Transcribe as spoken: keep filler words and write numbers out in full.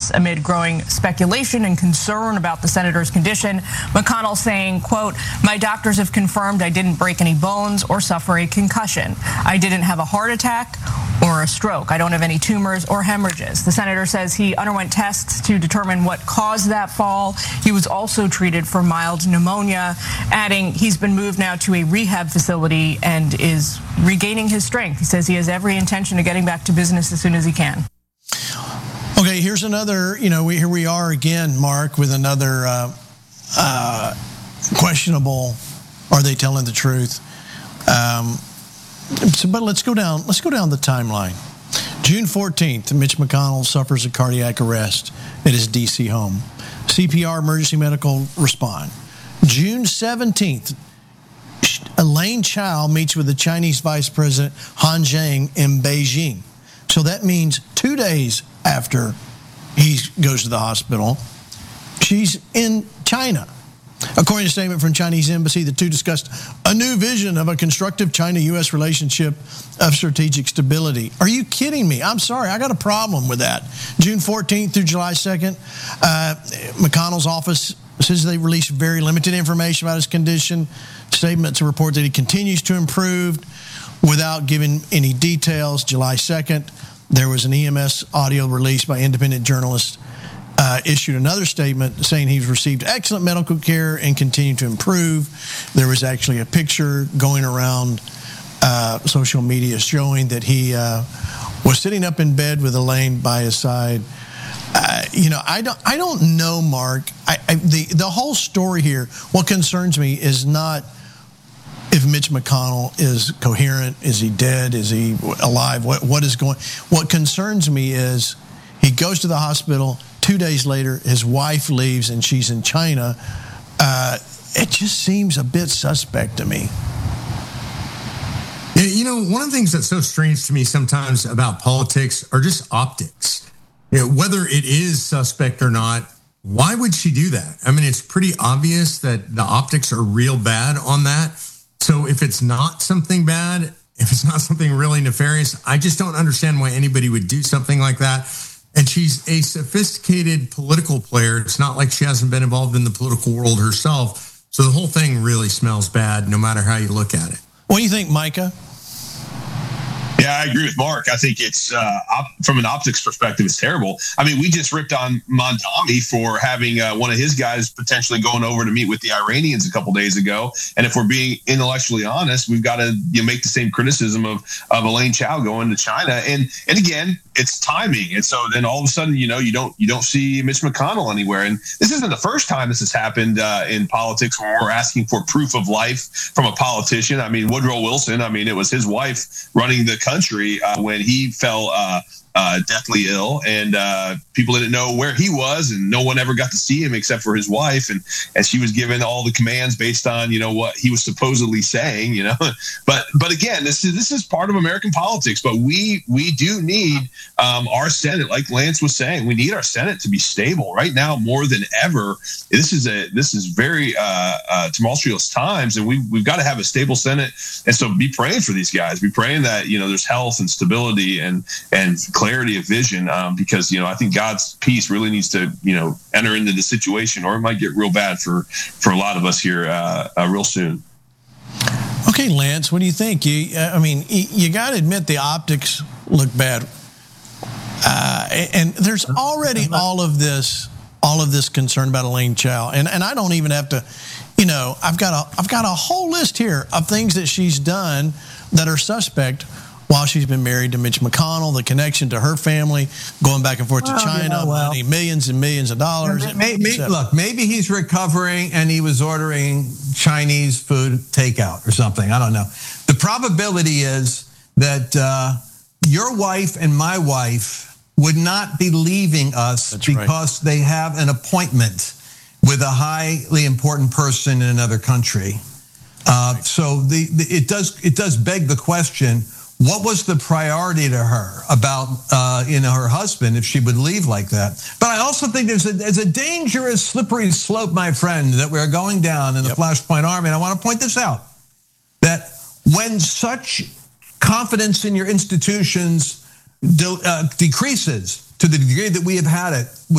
this amid growing speculation and concern about the senator's condition. McConnell saying, quote, "My doctors have confirmed I didn't break any bones or suffer a concussion. I didn't have a heart attack or a stroke. I don't have any tumors or hemorrhages." The senator says he underwent tests to determine what caused that fall. He was also treated for mild pneumonia, adding he's been moved now to a rehab facility and is regaining his strength. He says he has every intention of getting back to business as soon as he can. Okay, here's another, you know, we, here we are again, Mark, with another uh, uh, questionable, are they telling the truth? Um, so, but let's go down, let's go down the timeline. June fourteenth, Mitch McConnell suffers a cardiac arrest at his D C home. C P R, emergency medical respond. June seventeenth, Elaine Chao meets with the Chinese Vice President Han Zheng in Beijing. So that means two days after he goes to the hospital, she's in China. According to a statement from Chinese embassy, the two discussed a new vision of a constructive China-U S relationship of strategic stability. Are you kidding me? I'm sorry, I got a problem with that. June fourteenth through July second, uh, McConnell's office says they released very limited information about his condition. Statements report that he continues to improve without giving any details. July second, there was an E M S audio released by independent journalists. Uh, issued another statement saying he's received excellent medical care and continued to improve. There was actually a picture going around uh, social media showing that he uh, was sitting up in bed with Elaine by his side. Uh, you know, I don't, I don't know, Mark. I, I, the the whole story here, what concerns me is not if Mitch McConnell is coherent, is he dead, is he alive? What what is going? What concerns me is he goes to the hospital. Two days later, his wife leaves and she's in China. Uh, it just seems a bit suspect to me. Yeah, you know, one of the things that's so strange to me sometimes about politics are just optics. You know, whether it is suspect or not, why would she do that? I mean, it's pretty obvious that the optics are real bad on that. So if it's not something bad, if it's not something really nefarious, I just don't understand why anybody would do something like that. And she's a sophisticated political player. It's not like she hasn't been involved in the political world herself. So the whole thing really smells bad, no matter how you look at it. What do you think, Micah? Yeah, I agree with Mark. I think it's, uh, op- from an optics perspective, it's terrible. I mean, we just ripped on Mamdani for having uh, one of his guys potentially going over to meet with the Iranians a couple days ago. And if we're being intellectually honest, we've got to you know, make the same criticism of, of Elaine Chao going to China. And and again, it's timing. And so then all of a sudden, you know, you don't you don't see Mitch McConnell anywhere. And this isn't the first time this has happened uh, in politics when we're asking for proof of life from a politician. I mean, Woodrow Wilson, I mean, it was his wife running the country uh, when he fell uh, uh, deathly ill, and uh, people didn't know where he was, and no one ever got to see him except for his wife, and and she was given all the commands based on you know what he was supposedly saying, you know. But but again, this is this is part of American politics. But we we do need um, our Senate, like Lance was saying, we need our Senate to be stable right now more than ever. This is a this is very uh, uh, tumultuous times, and we we've got to have a stable Senate. And so be praying for these guys. Be praying that you know there's health and stability and and clarity of vision, um, because you know I think God's peace really needs to you know enter into the situation, or it might get real bad for for a lot of us here uh, uh, real soon. Okay, Lance, what do you think? You, I mean, you got to admit the optics look bad, uh, and there's already all of this, all of this concern about Elaine Chao, and and I don't even have to, you know, I've got a I've got a whole list here of things that she's done that are suspect while she's been married to Mitch McConnell, the connection to her family, going back and forth to well, China, yeah, well, money, millions and millions of dollars. May, may, look, maybe he's recovering and he was ordering Chinese food takeout or something. I don't know. The probability is that uh, your wife and my wife would not be leaving us That's because right. they have an appointment with a highly important person in another country. Uh, right. So the, the, it does it does beg the question. What was the priority to her about, uh, you know, her husband if she would leave like that? But I also think there's a, there's a dangerous slippery slope, my friend, that we're going down in the yep. Flashpoint Army. And I want to point this out, that when such confidence in your institutions de- uh, decreases to the degree that we have had it,